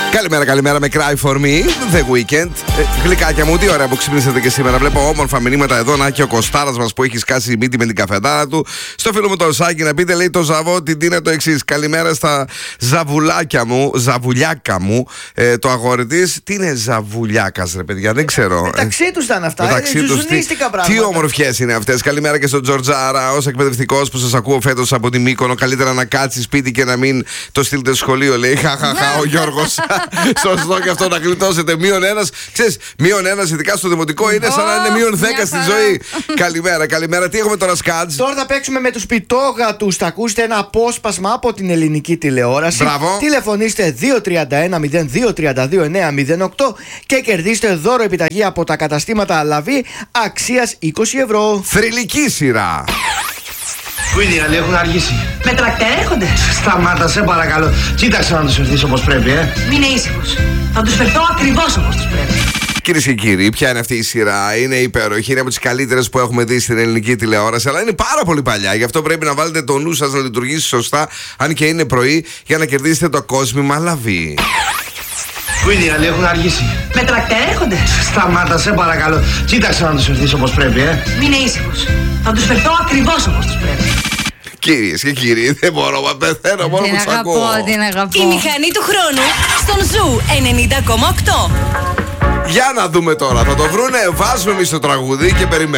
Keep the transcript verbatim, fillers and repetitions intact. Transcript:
Καλημέρα, καλημέρα με Cry for Me, The Weekend. Ε, γλυκάκια μου, τι ωραία που ξυπνήσατε και σήμερα. Βλέπω όμορφα μηνύματα εδώ. Να και ο Κωστάρας μας που έχει σκάσει η μύτη με την καφετάρα του. Στο φίλο μου τον Σάκη να πείτε, λέει το Ζαβό, την είναι το εξής. Καλημέρα στα ζαβουλάκια μου, ζαβουλιάκα μου. Ε, το αγόρι της, τι είναι ζαβουλιάκας, ρε παιδιά, δεν ξέρω. Μεταξύ τους ήταν αυτά. Μεταξύ τους. Τι, τι όμορφιές είναι αυτές. Καλημέρα και στον Τζορτζάρα, ως εκπαιδευτικός που σας ακούω φέτος από τη Μύκονο. Καλύτερα να κάτσει σπίτι και να μην το στείλετε στο σχολείο, λέει. Χαχαχά, ο Γιώργος. Σωστό και αυτό, να γλιτώσετε. Μείον ένα, ξέρεις, μείον ένα, ειδικά στο δημοτικό, είναι σαν να είναι μείον δέκα στη ζωή. Καλημέρα, καλημέρα. Τι έχουμε τώρα, Σκάτζ? Τώρα θα παίξουμε με τους πιτόγατους. Θα ακούσετε ένα απόσπασμα από την ελληνική τηλεόραση. Μπράβο. Τηλεφωνήστε δύο τρία ένα μηδέν δύο τρία δύο εννιά μηδέν οκτώ και κερδίστε δώρο επιταγή από τα καταστήματα Λαβή αξίας είκοσι ευρώ. Θρυλική σειρά. Πού είναι οι άλλοι, έχουν αργήσει. Με τρακτέρ έρχονται. Σταμάτα, σε παρακαλώ. Κοίταξε να τους φερθείς όπως πρέπει, ε. Μην είναι ήσυχος. Θα τους φερθώ ακριβώς όπως τους πρέπει. Κυρίες και κύριοι, ποια είναι αυτή η σειρά? Είναι υπέροχη, είναι από τις καλύτερες που έχουμε δει στην ελληνική τηλεόραση, αλλά είναι πάρα πολύ παλιά. Γι' αυτό πρέπει να βάλετε το νου σας να λειτουργήσει σωστά, αν και είναι πρωί, για να κερδίσετε το κόσμημα Λαβή. Πού είναι οι άλλοι, έχουν αργήσει. Με τρακτέρ έρχονται. Σταμάτα, σε παρακαλώ. Κοίταξε να τους φερθείς όπως πρέπει, ε. Μην είναι ήσυχος. Θα τους φερθώ ακριβώς όπως τους πρέπει. Κυρίες και κύριοι, δεν μπορώ να πεθαίνω μόνο που τους ακούω. Την αγαπώ, την αγαπώ. Η μηχανή του χρόνου στον Ζου ενενήντα κόμμα οκτώ. Για να δούμε τώρα, θα το βρούνε, βάζουμε εμείς το τραγούδι και περιμένουμε.